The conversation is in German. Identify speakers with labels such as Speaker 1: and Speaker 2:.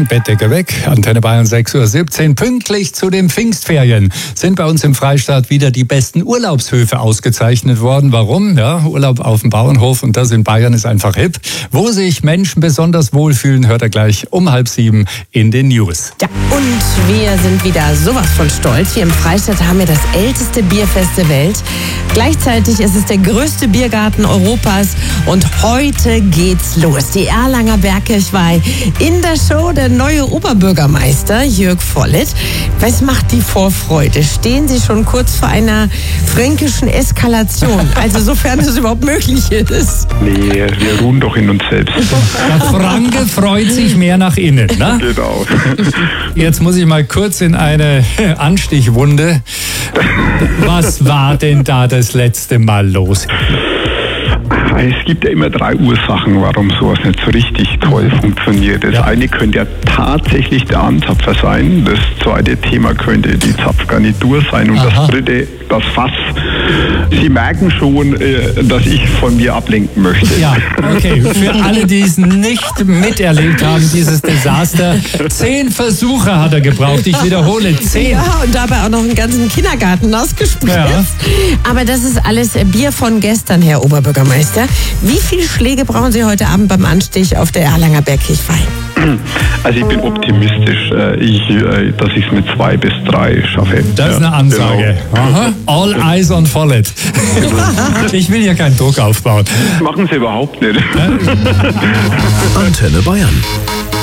Speaker 1: Bettdecke weg. Antenne Bayern 6.17 Uhr. Pünktlich zu den Pfingstferien sind bei uns im Freistaat wieder die besten Urlaubshöfe ausgezeichnet worden. Warum? Ja, Urlaub auf dem Bauernhof und das in Bayern ist einfach hip. Wo sich Menschen besonders wohlfühlen, hört er gleich um 6:30 in den News.
Speaker 2: Ja, und wir sind wieder sowas von stolz. Hier im Freistaat haben wir das älteste Bierfest der Welt. Gleichzeitig ist es der größte Biergarten Europas und heute geht's los. Die Erlanger Bergkirchweih in der Show, der neue Oberbürgermeister Jörg Vollert. Was macht die Vorfreude? Stehen Sie schon kurz vor einer fränkischen Eskalation? Also sofern es überhaupt möglich ist.
Speaker 3: Nee, wir ruhen doch in uns selbst.
Speaker 1: Der Franke freut sich mehr nach innen, ne?
Speaker 3: Genau.
Speaker 1: Jetzt muss ich mal kurz in eine Anstichwunde. Was war denn da das letzte Mal los?
Speaker 3: Es gibt ja immer 3 Ursachen, warum sowas nicht so richtig toll funktioniert. Das eine könnte ja tatsächlich der Anzapfer sein, das zweite Thema könnte die Zapfgarnitur sein und das dritte das Fass. Sie merken schon, dass ich von mir ablenken möchte.
Speaker 1: Ja, okay. Für alle, die es nicht miterlebt haben, dieses Desaster, 10 Versuche hat er gebraucht. Ich wiederhole, 10.
Speaker 2: Ja, und dabei auch noch einen ganzen Kindergarten ausgespritzt. Ja. Aber das ist alles Bier von gestern, Herr Oberbürgermeister. Wie viele Schläge brauchen Sie heute Abend beim Anstich auf der Erlanger Bergkirchweih?
Speaker 3: Also ich bin optimistisch, dass ich es mit 2 bis 3 schaffe.
Speaker 1: Das ist eine Ansage. Genau. All eyes on Vollert. Ich will hier keinen Druck aufbauen.
Speaker 3: Das machen Sie überhaupt nicht.
Speaker 4: Antenne Bayern.